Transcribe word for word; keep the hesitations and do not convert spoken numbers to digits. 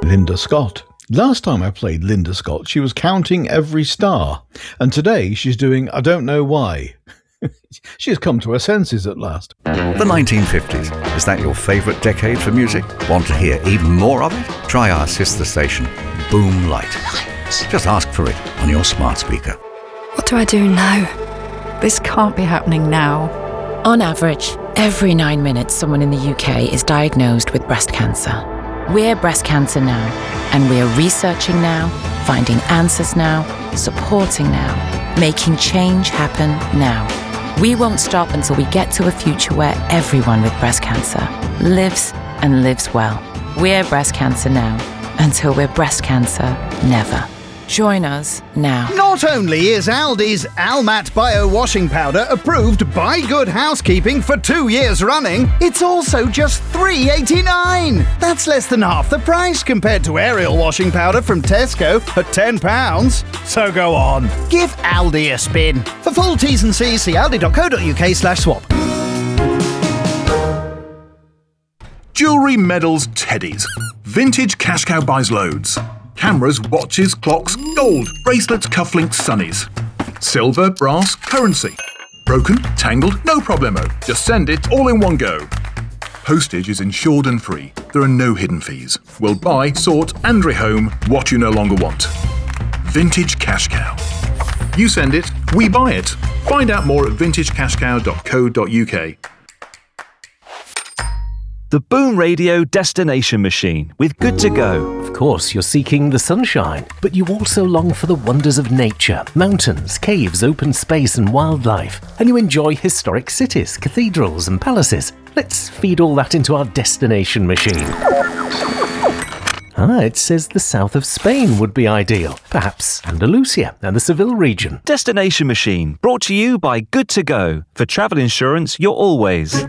Linda Scott. Last time I played Linda Scott, she was counting every star, and today she's doing I Don't Know Why. She has come to her senses at last. The nineteen fifties. Is that your favourite decade for music? Want to hear even more of it? Try our sister station, Boom Light. Just ask for it on your smart speaker. What do I do now? This can't be happening now. On average, every nine minutes someone in the U K is diagnosed with breast cancer. We're Breast Cancer Now, and we're researching now, finding answers now, supporting now, making change happen now. We won't stop until we get to a future where everyone with breast cancer lives and lives well. We're Breast Cancer Now, until we're breast cancer never. Join us now. Not only is Aldi's Almat Bio Washing Powder approved by Good Housekeeping for two years running, it's also just three pounds eighty-nine. That's less than half the price compared to Ariel Washing Powder from Tesco at ten pounds. So go on, give Aldi a spin. For full T's and C's, see aldi.co.uk slash swap. Jewellery, medals, teddies. Vintage Cash Cow buys loads. Cameras, watches, clocks, gold, bracelets, cufflinks, sunnies. Silver, brass, currency. Broken, tangled, no problemo. Just send it all in one go. Postage is insured and free. There are no hidden fees. We'll buy, sort and rehome what you no longer want. Vintage Cash Cow. You send it, we buy it. Find out more at vintage cash cow dot co dot uk. The Boom Radio Destination Machine with Good to Go. Of course, you're seeking the sunshine, but you also long for the wonders of nature, mountains, caves, open space and wildlife. And you enjoy historic cities, cathedrals and palaces. Let's feed all that into our destination machine. Ah, it says the south of Spain would be ideal. Perhaps Andalusia and the Seville region. Destination Machine, brought to you by Good to Go. For travel insurance, you're always